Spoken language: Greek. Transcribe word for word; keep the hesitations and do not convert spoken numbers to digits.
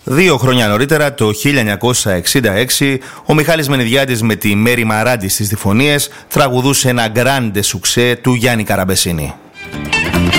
Δύο χρόνια νωρίτερα, το χίλια εννιακόσια εξήντα έξι, ο Μιχάλης Μενιδιάτης με τη Μέρη Μαράντη στις διφωνίες τραγουδούσε ένα γκράντε σουξέ του Γιάννη Καραμπεσίνη.